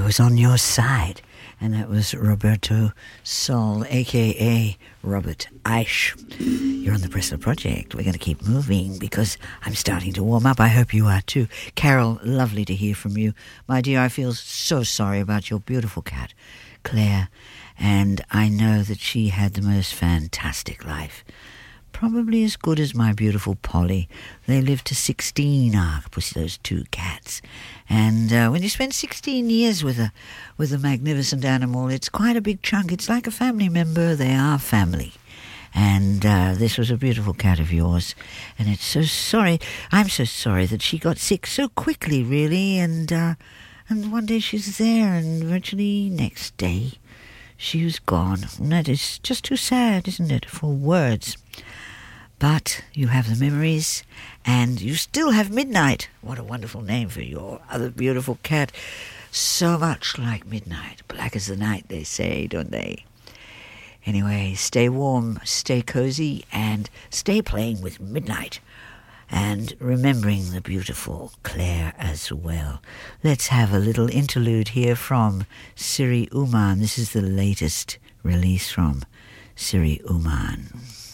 was on your side. And that was Roberto Sol, a.k.a. Robert Aish. You're on the Bristol Project. We're going to keep moving because I'm starting to warm up. I hope you are too. Carol, lovely to hear from you. My dear, I feel so sorry about your beautiful cat, Claire. And I know that she had the most fantastic life. Probably as good as my beautiful Polly. They lived to 16, those two cats. And when you spend 16 years with a magnificent animal, it's quite a big chunk. It's like a family member. They are family. And this was a beautiful cat of yours. And I'm so sorry that she got sick so quickly, really. And one day she was there, and virtually next day she was gone. And that is just too sad, isn't it, for words. But you have the memories, and you still have Midnight. What a wonderful name for your other beautiful cat. So much like Midnight. Black as the night, they say, don't they? Anyway, stay warm, stay cozy, and stay playing with Midnight. And remembering the beautiful Claire as well. Let's have a little interlude here from Siri Uman. This is the latest release from Siri Uman.